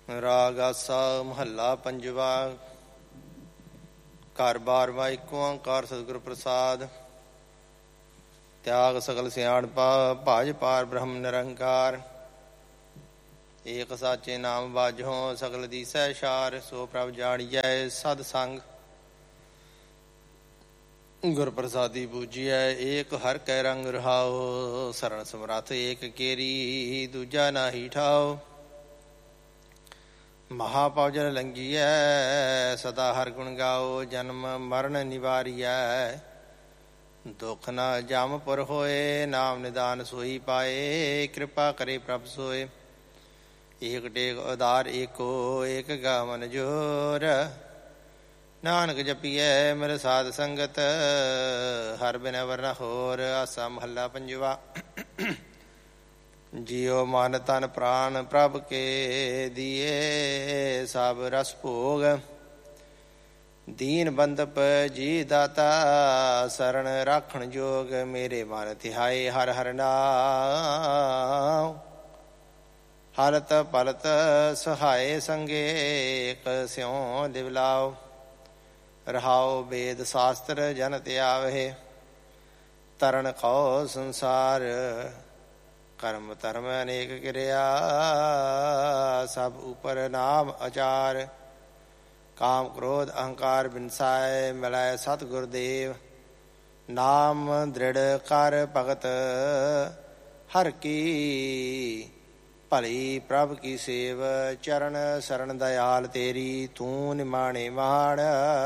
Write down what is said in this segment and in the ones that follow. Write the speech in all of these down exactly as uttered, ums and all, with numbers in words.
ਰਾਗ ਆਸਾ ਮਹੱਲਾ ਪੰਜਵਾ। ਘਰ ਬਾਰਵਾ ਏਕ ਓਂਕਾਰ ਸਤਿਗੁਰ ਪ੍ਰਸਾਦ। ਤਿਆਗ ਸਗਲ ਸਿਆਣਪਾ ਭਾਜ ਪਾਰ ਬ੍ਰਹਮ ਨਿਰੰਕਾਰ। ਏਕ ਸਾਚੇ ਨਾਮ ਬਾਝੋ ਸਗਲ ਦੀਸੈ ਸ਼ਾਰ। ਸੋ ਪ੍ਰਭ ਜਾਣੀਐ ਸਦ ਸੰਗ ਗੁਰ ਪ੍ਰਸਾਦੀ ਪੂਜੀਐ। ਏਕ ਹਰਿ ਕੈ ਰੰਗ ਰਹਾਉ ਸਰਣ ਸਮਰੱਥ ਏਕ ਕੇਰੀ ਦੂਜਾ ਨਾਹੀ ਠਾਉ। ਮਹਾਪੌਜਲ ਲੰਘੀਐ ਸਦਾ ਹਰਿ ਗੁਣ ਗਾਓ। ਜਨਮ ਮਰਨ ਨਿਵਾਰੀਐ ਦੁਖ ਨ ਜਮਪੁਰ ਹੋਏ। ਨਾਮ ਨਿਦਾਨ ਸੋਈ ਪਾਏ ਕਿਰਪਾ ਕਰੇ ਪ੍ਰਭ ਸੋਏ। ਏਕ ਟੇਕ ਉਦਾਰ ਏਕੋ ਏਕ ਗਾ ਮਨ ਜੋਰ। ਨਾਨਕ ਜਪੀਐ ਮਿਲ ਸਾਧ ਸੰਗਤ ਹਰ ਬਿਨ ਵਰ ਨ ਹੋਰ। ਆਸਾ ਮਹੱਲਾ ਪੰਜਵਾ। ਜਿਉ ਮਨ ਤਨ ਪ੍ਰਾਨ ਪ੍ਰਭ ਕੇ ਦੀਏ ਸਭ ਰਸ ਭੋਗ। ਦੀਨ ਬੰਦਪ ਜੀ ਦਾਤਾ ਸਰਣ ਰਾਖਣ ਜੋਗ। ਮੇਰੇ ਮਨ ਧਿਆਏ ਹਰਿ ਹਰਿ ਨਾਮ। ਹਲਤ ਪਲਤ ਸਹਾਏ ਸੰਗੇ ਏਕ ਸਿਉ ਦਿਵਲਾਓ। ਰਹਾਉ ਵੇਦ ਸ਼ਾਸਤਰ ਜਨ ਧਿਆਵਹਿ ਤਰਨ ਕਉ ਸੰਸਾਰ। ਕਰਮ ਧਰਮ ਅਨੇਕ ਕਿਰਿਆ ਸਭ ਉਪਰ ਨਾਮ ਅਚਾਰ। ਕਾਮ ਕ੍ਰੋਧ ਅਹੰਕਾਰ ਬਿਨਸਾਏ ਮਿਲਾਏ ਸਤਿ ਗੁਰਦੇਵ। ਨਾਮ ਦ੍ਰਿੜ ਕਰ ਭਗਤ ਹਰਿ ਕੀ ਭਲੀ ਪ੍ਰਭ ਕੀ ਸੇਵ। ਚਰਨ ਸਰਣ ਦਇਆਲ ਤੇਰੀ ਤੂੰ ਨਿਮਾਣੇ ਮਾਣ।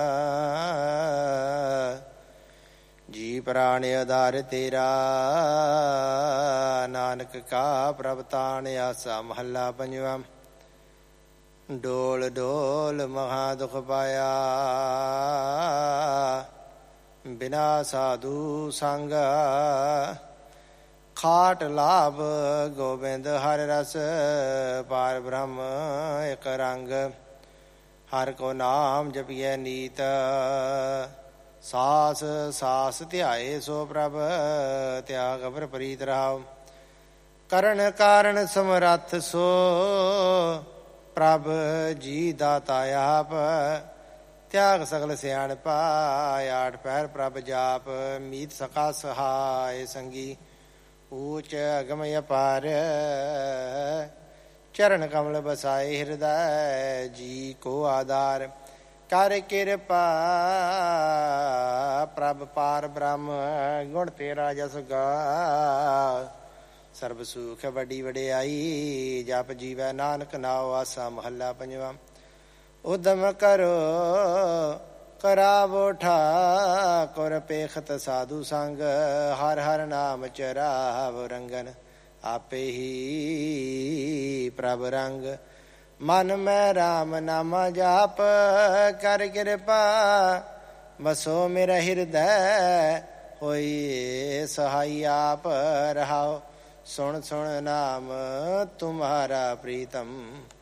ਜੀ ਪ੍ਰਾਣ ਆਧਾਰ ਤੇਰਾ ਨਾਨਕ ਕਾ ਪ੍ਰਭ ਤਾਣ। ਆਸਾ ਮਹੱਲਾ ਪੰਜਵਾ। ਡੋਲ ਡੋਲ ਮਹਾ ਦੁਖ ਪਾਇਆ ਬਿਨਾ ਸਾਧੂ ਸੰਗ। ਖਾਟ ਲਾਭ ਗੋਬਿੰਦ ਹਰਿ ਰਸ ਪਾਰ ਬ੍ਰਹਮ ਇਕ ਰੰਗ। ਹਰਿ ਕੋ ਨਾਮ ਜਪੀਐ ਨੀਤ ਸਾਸ ਸਾਸ ਧਿਆਏ। ਸੋ ਪ੍ਰਭ ਤਿਆਗ ਅਵਰ ਪ੍ਰੀਤ ਰਹਾਉ। ਕਰਨ ਕਾਰਨ ਸਮਰੱਥ ਸੋ ਪ੍ਰਭ ਜੀ ਦਾਤਾ ਆਪ। ਤਿਆਗ ਸਗਲ ਸਿਆਣਪਾ ਆਠ ਪਹਿਰ ਪ੍ਰਭ ਜਾਪ। ਮੀਤ ਸਕਾ ਸਹਾਏ ਸੰਗੀ ਊਚ ਅਗਮ ਅਪਾਰ। ਚਰਨ ਕਮਲ ਬਸਾਏ ਹਿਰਦੈ ਜੀ ਕੋ ਆਧਾਰ। ਕਰ ਕਿਰਪਾ ਪ੍ਰਭ ਪਾਰ ਬ੍ਰਹਮ ਗੁਣ ਤੇਰਾ ਜਸ ਗਾ। ਸਰਬ ਸੁਖ ਵੱਡੀ ਵਡਿਆਈ ਜਪ ਜੀਵੈ ਨਾਨਕ ਨਾਉ। ਆਸਾ ਮਹੱਲਾ ਪੰਜਵਾ। ਉਦਮ ਕਰੋ ਕਰਾਵੋ ਠਾਕੁਰ ਪੇਖਤ ਸਾਧੂ ਸੰਗ। ਹਰਿ ਹਰਿ ਨਾਮ ਚਰਾਵ ਰੰਗਨ ਆਪੇ ਹੀ ਪ੍ਰਭ ਰੰਗ। ਮਨ ਮੈਂ ਰਾਮ ਨਾਮਾ ਜਾਪ ਕਰ ਕਿਰਪਾ ਵਸੋ ਮੇਰਾ ਹਿਰਦੈ। ਹੋਈ ਸਹਾਈ ਆਪ ਰਹਾਉ ਸੁਣ ਸੁਣ ਨਾਮ ਤੁਮਾਰਾ ਪ੍ਰੀਤਮ।